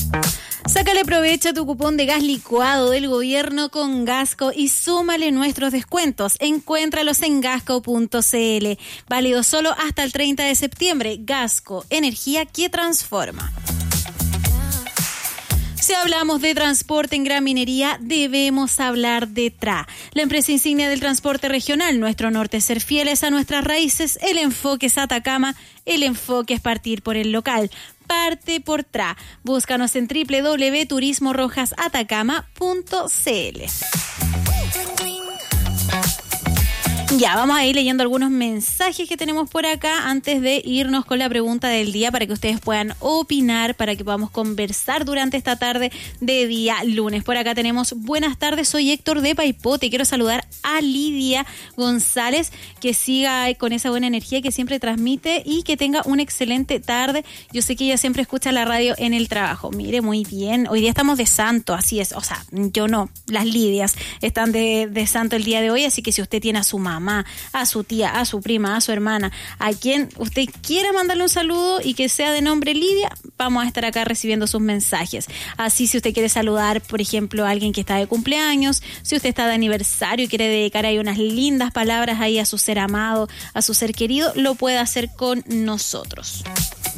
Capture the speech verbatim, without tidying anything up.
Sácale provecho a tu cupón de gas licuado del gobierno con Gasco y súmale nuestros descuentos. Encuéntralos en gasco punto c l. Válido solo hasta el treinta de septiembre. Gasco, energía que transforma. Si hablamos de transporte en gran minería, debemos hablar de T R A, la empresa insignia del transporte regional. Nuestro norte es ser fieles a nuestras raíces, el enfoque es Atacama, el enfoque es partir por el local. Parte por T R A. Búscanos en doble u doble u doble u punto turismo rojas atacama punto c l. Ya, vamos a ir leyendo algunos mensajes que tenemos por acá antes de irnos con la pregunta del día para que ustedes puedan opinar, para que podamos conversar durante esta tarde de día lunes. Por acá tenemos: buenas tardes, soy Héctor de Paipote. Quiero saludar a Lidia González, que siga con esa buena energía que siempre transmite y que tenga una excelente tarde. Yo sé que ella siempre escucha la radio en el trabajo. Mire, muy bien. Hoy día estamos de santo, así es. O sea, yo no. Las Lidias están de, de santo el día de hoy, así que si usted tiene a su mamá, a su tía, a su prima, a su hermana, a quien usted quiera mandarle un saludo y que sea de nombre Lidia, vamos a estar acá recibiendo sus mensajes. Así, si usted quiere saludar, por ejemplo, a alguien que está de cumpleaños, si usted está de aniversario y quiere dedicar ahí unas lindas palabras ahí a su ser amado, a su ser querido, lo puede hacer con nosotros.